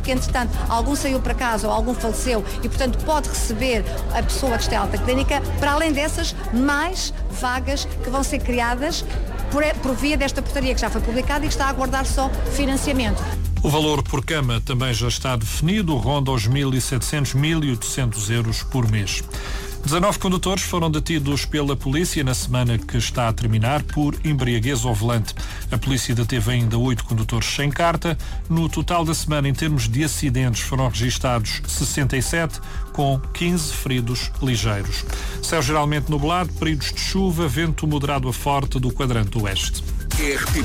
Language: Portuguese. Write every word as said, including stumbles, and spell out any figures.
porque entretanto algum saiu para casa ou algum faleceu e portanto pode receber a pessoa que está em alta clínica, para além dessas, mais vagas que vão ser criadas por, por via desta portaria que já foi publicada e que está a aguardar só financiamento. O valor por cama também já está definido, ronda aos mil e setecentos, mil e oitocentos euros por mês. dezanove condutores foram detidos pela polícia na semana que está a terminar por embriaguez ao volante. A polícia deteve ainda oito condutores sem carta. No total da semana, em termos de acidentes, foram registados sessenta e sete, com quinze feridos ligeiros. Céu geralmente nublado, períodos de chuva, vento moderado a forte do quadrante oeste.